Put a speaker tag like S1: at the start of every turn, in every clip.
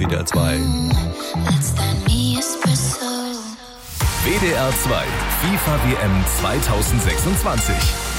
S1: WDR 2.
S2: WDR 2, FIFA WM 2026.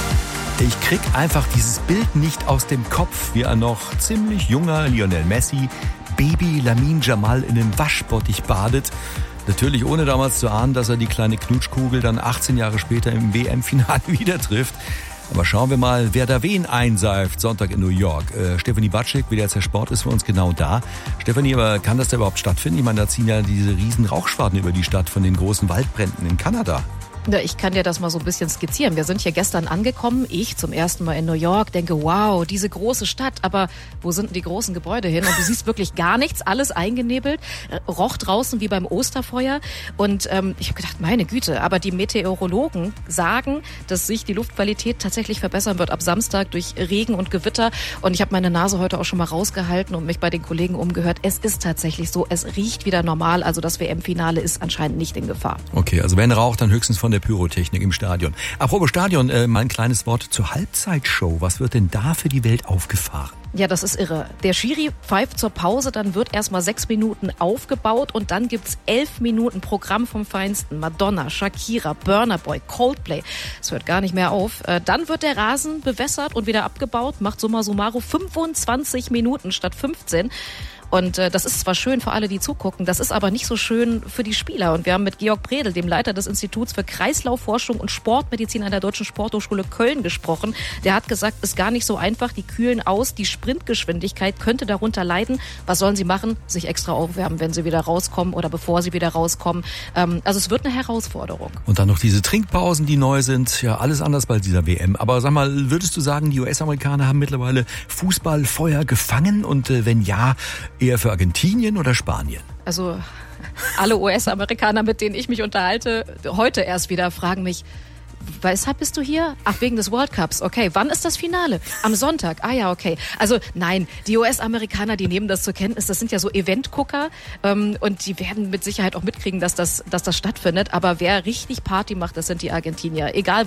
S1: Ich krieg einfach dieses Bild nicht aus dem Kopf, wie ein noch ziemlich junger Lionel Messi Baby Lamine Yamal in einem Waschbottich badet. Natürlich ohne damals zu ahnen, dass er die kleine Knutschkugel dann 18 Jahre später im WM-Finale wieder trifft. Aber schauen wir mal, wer da wen einseift. Sonntag in New York. Stefanie Batschik, WDR Sport, ist für uns genau da. Stefanie, aber kann das da überhaupt stattfinden? Ich meine, da ziehen ja diese riesen Rauchschwaden über die Stadt von den großen Waldbränden in Kanada.
S3: Ja, ich kann dir das mal so ein bisschen skizzieren. Wir sind hier gestern angekommen, ich zum ersten Mal in New York, denke, wow, diese große Stadt, aber wo sind denn die großen Gebäude hin? Und du siehst wirklich gar nichts, alles eingenebelt, roch draußen wie beim Osterfeuer. Und ich habe gedacht, meine Güte, aber die Meteorologen sagen, dass sich die Luftqualität tatsächlich verbessern wird ab Samstag durch Regen und Gewitter. Und ich habe meine Nase heute auch schon mal rausgehalten und mich bei den Kollegen umgehört. Es ist tatsächlich so, es riecht wieder normal, also das WM-Finale ist anscheinend nicht in Gefahr.
S1: Okay, also wenn Rauch, dann höchstens von der Pyrotechnik im Stadion. Apropos Stadion, mal ein kleines Wort zur Halbzeitshow. Was wird denn da für die Welt aufgefahren?
S3: Ja, das ist irre. Der Schiri pfeift zur Pause, dann wird erstmal 6 Minuten aufgebaut und dann gibt's 11 Minuten Programm vom Feinsten. Madonna, Shakira, Burna Boy, Coldplay. Es hört gar nicht mehr auf. Dann wird der Rasen bewässert und wieder abgebaut, macht summa summarum 25 Minuten statt 15. Und das ist zwar schön für alle, die zugucken, das ist aber nicht so schön für die Spieler. Und wir haben mit Georg Bredel, dem Leiter des Instituts für Kreislaufforschung und Sportmedizin an der Deutschen Sporthochschule Köln, gesprochen. Der hat gesagt, ist gar nicht so einfach, die kühlen aus, die Sprintgeschwindigkeit könnte darunter leiden. Was sollen sie machen? Sich extra aufwärmen, wenn sie wieder rauskommen oder bevor sie wieder rauskommen. Also es wird eine Herausforderung.
S1: Und dann noch diese Trinkpausen, die neu sind. Ja, alles anders bei dieser WM. Aber sag mal, würdest du sagen, die US-Amerikaner haben mittlerweile Fußballfeuer gefangen? Und wenn ja, eher für Argentinien oder Spanien?
S3: Also alle US-Amerikaner, mit denen ich mich unterhalte, heute erst wieder fragen mich, weshalb bist du hier? Ach, wegen des World Cups. Okay, wann ist das Finale? Am Sonntag. Ah ja, okay. Also nein, die US-Amerikaner, die nehmen das zur Kenntnis. Das sind ja so Eventgucker und die werden mit Sicherheit auch mitkriegen, dass das stattfindet. Aber wer richtig Party macht, das sind die Argentinier. Egal